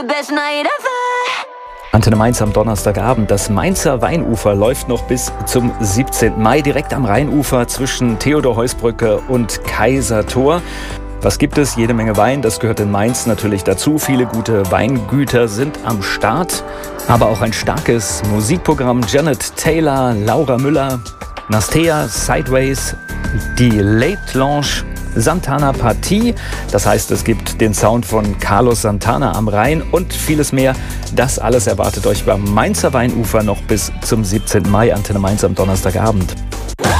Best night ever. Antenne Mainz am Donnerstagabend. Das Mainzer Weinufer läuft noch bis zum 17. Mai direkt am Rheinufer zwischen Theodor-Heuss-Brücke und Kaisertor. Was gibt es? Jede Menge Wein, das gehört in Mainz natürlich dazu. Viele gute Weingüter sind am Start, aber auch ein starkes Musikprogramm. Janet Taylor, Laura Müller, Nastea, Sideways, die Late Lounge, Santana Partie, das heißt, es gibt den Sound von Carlos Santana am Rhein und vieles mehr. Das alles erwartet euch beim Mainzer Weinufer noch bis zum 17. Mai. Antenne Mainz am Donnerstagabend.